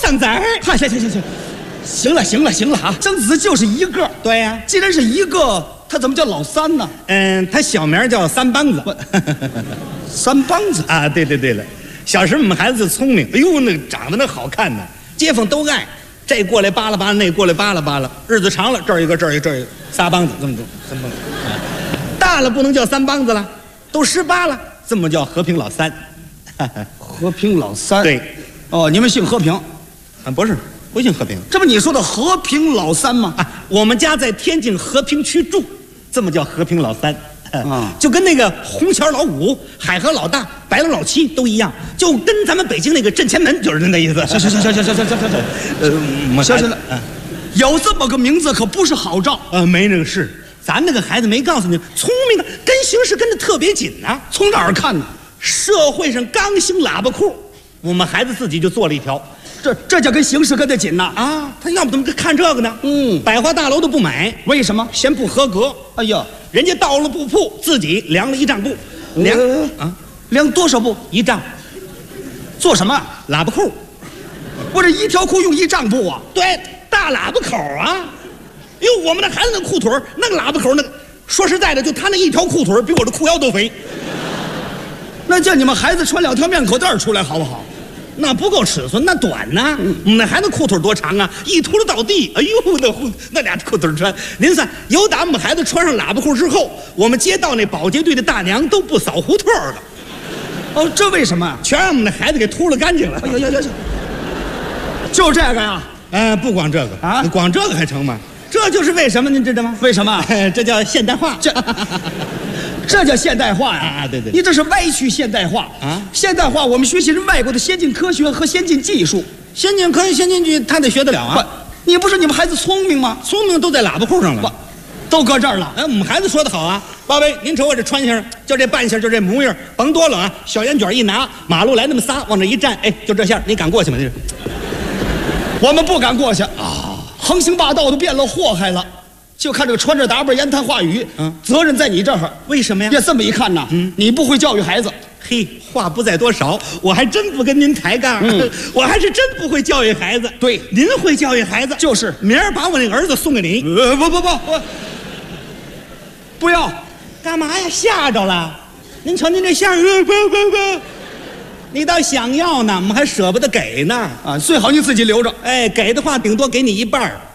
生子儿。 嗨，行了啊！曾子就是一个。 对呀， 既然是一个，他怎么叫老三呢？ 他小名叫三帮子。 三帮子啊，对了，小时候我们孩子就聪明，哎呦，那长得那好看呢，街坊都爱。这过来扒拉扒拉，那过来扒拉扒拉，日子长了，这儿一个，这儿一个，仨帮子，这么多，三帮子。大了不能叫三帮子了，都18了，这么叫和平老三。 和平老三。 对， 哦，你们姓和平？ 不是，不姓和平。 这不你说的和平老三吗？ 啊，我们家在天津和平区住，这么叫和平老三。就跟那个红桥老五、海河老大、白龙老七都一样，就跟咱们北京那个镇前门就是那意思。 行，行了，有这么个名字可不是好兆。 没那个事，咱那个孩子没告诉你，聪明的跟形势跟得特别紧呐。 从哪儿看呢？ 社会上刚兴喇叭裤，我们孩子自己就做了一条。 这叫跟形势跟得紧呐！ 啊，他要不怎么看这个呢？百货大楼都不买， 为什么？ 嫌不合格。 哎呀， 人家到了布铺，自己量了1丈布， 量多少布 ？1丈。 做什么？ 喇叭裤。 我这一条裤用1丈布啊？ 对，大喇叭口啊。哟，我们那孩子那裤腿那个喇叭口，那个说实在的，就他那一条裤腿比我的裤腰都肥。 那叫你们孩子穿2条面口袋出来好不好？ 那不够尺寸，那短呢？我们那孩子裤腿多长啊？一秃噜到地，哎呦，那俩裤腿穿。您算，由打我们孩子穿上喇叭裤之后，我们街道那保洁队的大娘都不扫胡同了。 哦，这为什么？ 全让我们那孩子给秃了干净了。 就这个呀？ 不光这个啊， 光这个还成吗？这就是为什么，您知道吗？ 为什么？ 这叫现代化。 这叫现代化呀！ 啊，对， 你这是歪曲现代化啊！现代化，我们学习是外国的先进科学和先进技术， 先进科学、先进技术，他得学得了啊！ 你不是你们孩子聪明吗？ 聪明都在喇叭裤上了， 都搁这儿了。 我们孩子说得好啊，爸爸，您瞅我这穿相，就这扮相，就这模样，甭多冷啊！小烟卷一拿，马路来那么仨，往这一站，哎，就这相，你敢过去吗？这是， 我们不敢过去啊！横行霸道的变了祸害了。就看这个穿着打扮、言谈话语，责任在你这儿。 为什么呀？ 要这么一看呢，你不会教育孩子。 嘿，话不在多少，我还真不跟您抬杠，我还是真不会教育孩子。 对， 您会教育孩子， 就是明儿把我那个儿子送给你。 不要， 干嘛呀？吓着了。您瞧您这相，不，你倒想要呢，我们还舍不得给呢。 啊，最好你自己留着。 哎，给的话顶多给你1半。